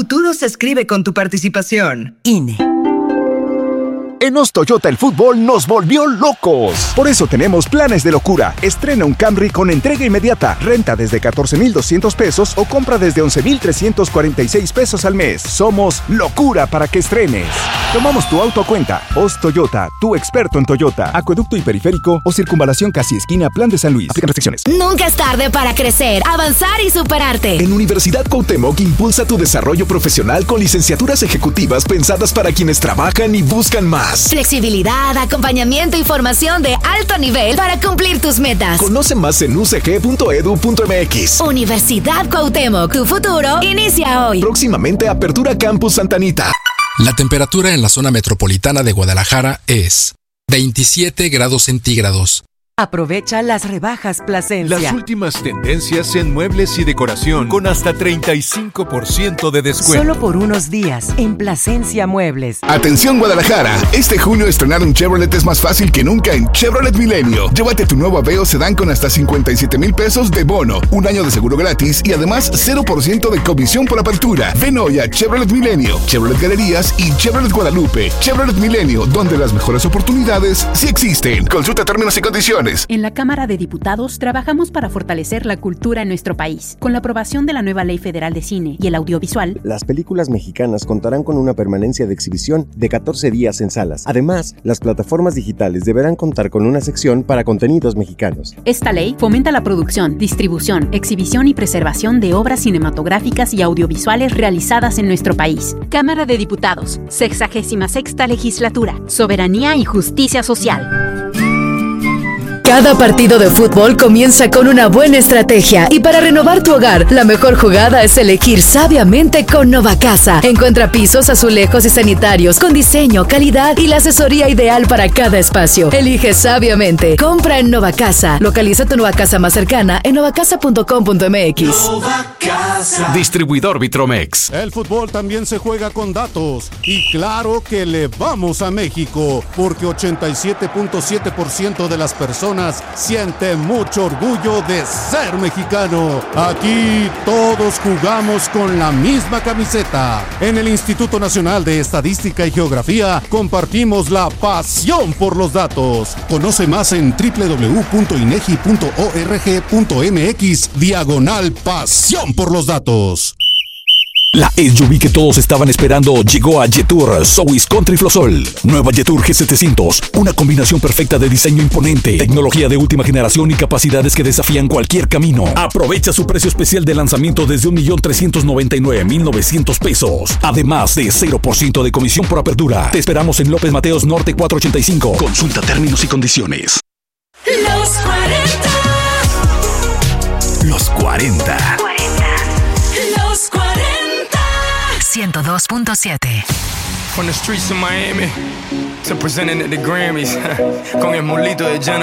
futuro se escribe con tu participación. INE. En Os Toyota el fútbol nos volvió locos. Por eso tenemos planes de locura. Estrena un Camry con entrega inmediata, renta desde 14,200 pesos o compra desde 11,346 pesos al mes. Somos locura para que estrenes. Tomamos tu auto a cuenta. Os Toyota, tu experto en Toyota. Acueducto y periférico o circunvalación casi esquina, Plan de San Luis. Aplican restricciones. Nunca es tarde para crecer, avanzar y superarte. En Universidad Cuauhtémoc impulsa tu desarrollo profesional con licenciaturas ejecutivas pensadas para quienes trabajan y buscan más. Flexibilidad, acompañamiento y formación de alto nivel para cumplir tus metas. Conoce más en ucg.edu.mx. Universidad Cuauhtémoc, tu futuro inicia hoy. Próximamente Apertura Campus Santa Anita. La temperatura en la zona metropolitana de Guadalajara es 27 grados centígrados. Aprovecha las rebajas Plasencia. Las últimas tendencias en muebles y decoración con hasta 35% de descuento. Solo por unos días en Plasencia Muebles. Atención Guadalajara, este junio estrenar un Chevrolet es más fácil que nunca en Chevrolet Milenio. Llévate tu nuevo Aveo Sedán con hasta 57,000 pesos de bono, un año de seguro gratis y además 0% de comisión por apertura. Ven hoy a Chevrolet Milenio, Chevrolet Galerías y Chevrolet Guadalupe. Chevrolet Milenio, donde las mejores oportunidades sí existen. Consulta términos y condiciones. En la Cámara de Diputados trabajamos para fortalecer la cultura en nuestro país. Con la aprobación de la nueva Ley Federal de Cine y el Audiovisual, las películas mexicanas contarán con una permanencia de exhibición de 14 días en salas. Además, las plataformas digitales deberán contar con una sección para contenidos mexicanos. Esta ley fomenta la producción, distribución, exhibición y preservación de obras cinematográficas y audiovisuales realizadas en nuestro país. Cámara de Diputados, 66ª Legislatura, Soberanía y Justicia Social. Cada partido de fútbol comienza con una buena estrategia y para renovar tu hogar, la mejor jugada es elegir sabiamente con Novacasa. Encuentra pisos, azulejos y sanitarios con diseño, calidad y la asesoría ideal para cada espacio. Elige sabiamente. Compra en Novacasa. Localiza tu Novacasa más cercana en novacasa.com.mx. Novacasa. Distribuidor Vitromex. El fútbol también se juega con datos y claro que le vamos a México porque 87.7% de las personas siente mucho orgullo de ser mexicano. Aquí todos jugamos con la misma camiseta. En el Instituto Nacional de Estadística y Geografía compartimos la pasión por los datos. Conoce más en www.inegi.org.mx/pasión por los datos. La SUV que todos estaban esperando llegó a Jetour South Country Flosol. Nueva Jetour G700, una combinación perfecta de diseño imponente, tecnología de última generación y capacidades que desafían cualquier camino. Aprovecha su precio especial de lanzamiento desde 1,399,900 pesos. Además de 0% de comisión por apertura. Te esperamos en López Mateos Norte 485. Consulta términos y condiciones. Los 40. Los 40. 102.7. From the streets of Miami to presenting at the Grammys con el molito de Jenna.